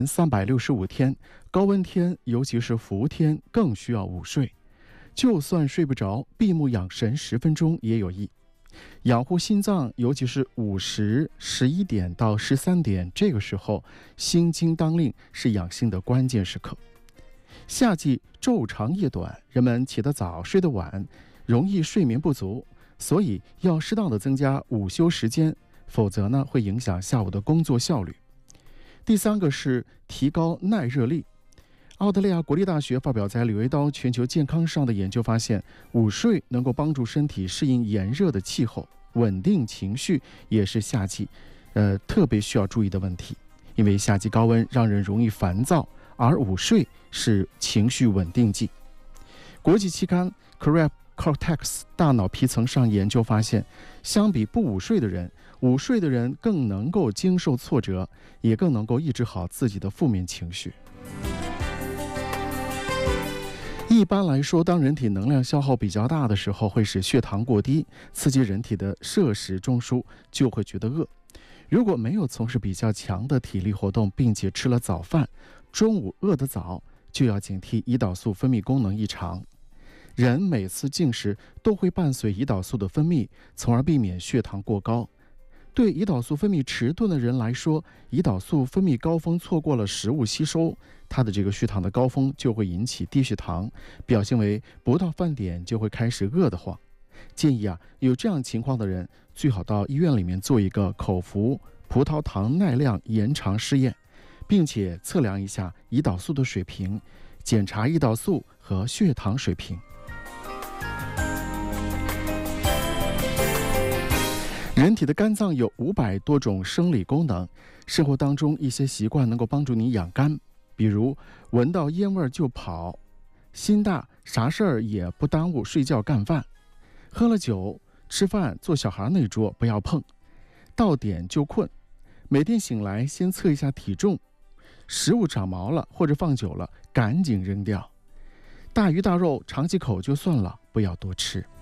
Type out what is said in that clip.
365天，高温天，尤其是伏天，更需要午睡。就算睡不着，闭目养神10分钟也有益。养护心脏，尤其是午时11点到13点这个时候，心经当令，是养心的关键时刻。夏季昼长夜短，人们起得早，睡得晚，容易睡眠不足，所以要适当的增加午休时间，否则呢会影响下午的工作效率。第三个是提高耐热力。澳大利亚国立大学发表在《柳叶刀全球健康》上的研究发现，午睡能够帮助身体适应炎热的气候，稳定情绪也是夏季特别需要注意的问题。因为夏季高温让人容易烦躁，而午睡是情绪稳定剂。国际期刊 Cortex 大脑皮层上研究发现，相比不午睡的人，午睡的人更能够经受挫折，也更能够抑制好自己的负面情绪。一般来说，当人体能量消耗比较大的时候，会使血糖过低，刺激人体的摄食中枢，就会觉得饿。如果没有从事比较强的体力活动，并且吃了早饭，中午饿得早，就要警惕胰岛素分泌功能异常。人每次进食都会伴随胰岛素的分泌，从而避免血糖过高。对胰岛素分泌迟钝的人来说，胰岛素分泌高峰错过了食物吸收，他的这个血糖的高峰就会引起低血糖，表现为不到饭点就会开始饿得慌。建议有这样情况的人，最好到医院里面做一个口服葡萄糖耐量延长试验，并且测量一下胰岛素的水平，检查胰岛素和血糖水平。人体的肝脏有500多种生理功能，生活当中一些习惯能够帮助你养肝，比如闻到烟味就跑，心大啥事儿也不耽误睡觉干饭，喝了酒吃饭坐小孩那桌不要碰，到点就困，每天醒来先测一下体重，食物长毛了或者放久了赶紧扔掉，大鱼大肉尝几口就算了，不要多吃。